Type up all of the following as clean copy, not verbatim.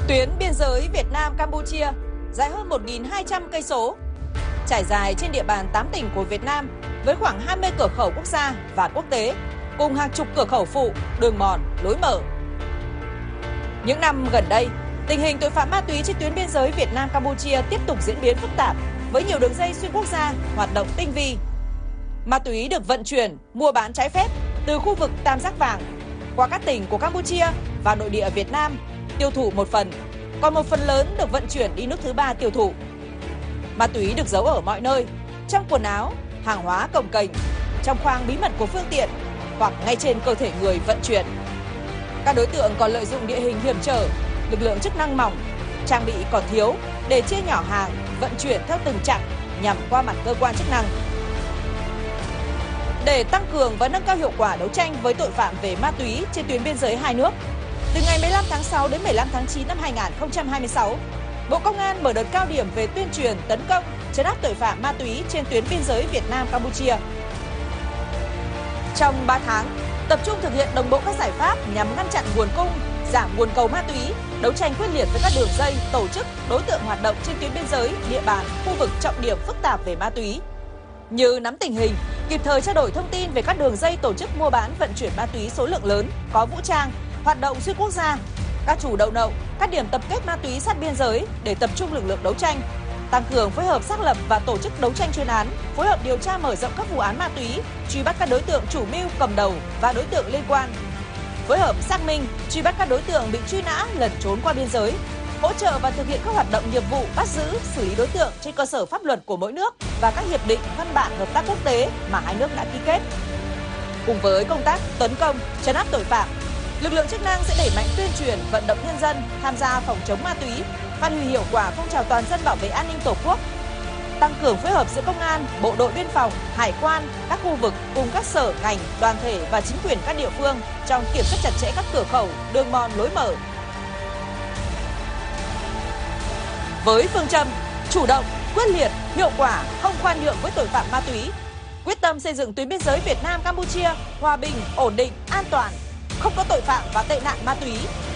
Tuyến biên giới Việt Nam Campuchia dài hơn 1.200 cây số, trải dài trên địa bàn 8 tỉnh của Việt Nam với khoảng 20 cửa khẩu quốc gia và quốc tế, cùng hàng chục cửa khẩu phụ, đường mòn, lối mở. Những năm gần đây, tình hình tội phạm ma túy trên tuyến biên giới Việt Nam Campuchia tiếp tục diễn biến phức tạp với nhiều đường dây xuyên quốc gia hoạt động tinh vi. Ma túy được vận chuyển, mua bán trái phép từ khu vực Tam Giác Vàng qua các tỉnh của Campuchia và nội địa Việt Nam tiêu thụ một phần, còn một phần lớn được vận chuyển đi nước thứ ba tiêu thụ. Ma túy được giấu ở mọi nơi, trong quần áo, hàng hóa cồng kềnh, trong khoang bí mật của phương tiện hoặc ngay trên cơ thể người vận chuyển. Các đối tượng còn lợi dụng địa hình hiểm trở, lực lượng chức năng mỏng, trang bị còn thiếu để chia nhỏ hàng, vận chuyển theo từng chặng nhằm qua mặt cơ quan chức năng. Để tăng cường và nâng cao hiệu quả đấu tranh với tội phạm về ma túy trên tuyến biên giới hai nước, từ ngày 15 tháng 6 đến 15 tháng 9 năm 2026, Bộ Công an mở đợt cao điểm về tuyên truyền, tấn công, trấn áp tội phạm ma túy trên tuyến biên giới Việt Nam Campuchia. Trong 3 tháng, tập trung thực hiện đồng bộ các giải pháp nhằm ngăn chặn nguồn cung, giảm nguồn cầu ma túy, đấu tranh quyết liệt với các đường dây, tổ chức, đối tượng hoạt động trên tuyến biên giới, địa bàn, khu vực trọng điểm phức tạp về ma túy. Như nắm tình hình, kịp thời trao đổi thông tin về các đường dây tổ chức mua bán vận chuyển ma túy số lượng lớn, có vũ trang, hoạt động xuyên quốc gia, các chủ đầu nậu, các điểm tập kết ma túy sát biên giới để tập trung lực lượng đấu tranh, tăng cường phối hợp xác lập và tổ chức đấu tranh chuyên án, phối hợp điều tra mở rộng các vụ án ma túy, truy bắt các đối tượng chủ mưu, cầm đầu và đối tượng liên quan, phối hợp xác minh, truy bắt các đối tượng bị truy nã lẩn trốn qua biên giới, hỗ trợ và thực hiện các hoạt động nghiệp vụ bắt giữ, xử lý đối tượng trên cơ sở pháp luật của mỗi nước và các hiệp định, văn bản hợp tác quốc tế mà hai nước đã ký kết. Cùng với công tác tấn công, trấn áp tội phạm, lực lượng chức năng sẽ đẩy mạnh tuyên truyền, vận động nhân dân tham gia phòng chống ma túy, phát huy hiệu quả phong trào toàn dân bảo vệ an ninh Tổ quốc, tăng cường phối hợp giữa công an, bộ đội biên phòng, hải quan, các khu vực cùng các sở, ngành, đoàn thể và chính quyền các địa phương trong kiểm soát chặt chẽ các cửa khẩu, đường mòn, lối mở. Với phương châm chủ động, quyết liệt, hiệu quả, không khoan nhượng với tội phạm ma túy, quyết tâm xây dựng tuyến biên giới Việt Nam Campuchia hòa bình, ổn định, an toàn, không có tội phạm và tệ nạn ma túy.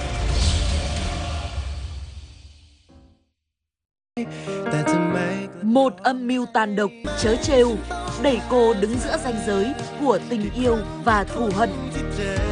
Một âm mưu tàn độc, trớ trêu, đẩy cô đứng giữa ranh giới của tình yêu và thù hận.